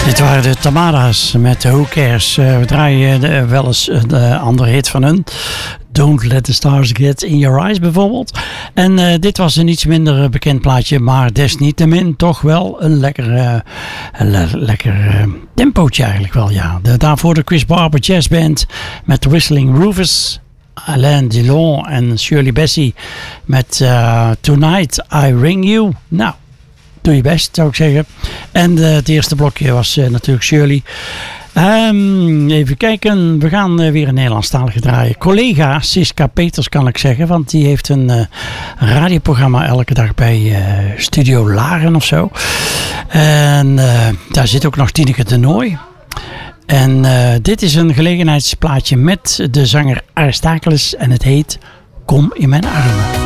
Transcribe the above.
Dit waren de Tamara's met Who Cares. We draaien wel eens een andere hit van hun. Don't Let the Stars Get in Your Eyes bijvoorbeeld. En dit was een iets minder bekend plaatje, maar desniettemin toch wel een lekker tempootje eigenlijk wel. Ja. Daarvoor de Chris Barber Jazz Band met Whistling Rufus, Alain Delon en Shirley Bassey met Tonight I Ring You. Nou, doe je best zou ik zeggen. En het eerste blokje was natuurlijk Shirley. Even kijken, we gaan weer een Nederlandstalige draaien. Collega Siska Peters kan ik zeggen, want die heeft een radioprogramma elke dag bij Studio Laren of zo. En daar zit ook nog Tineke de Nooi. En dit is een gelegenheidsplaatje met de zanger Aristakeles en het heet Kom in mijn armen.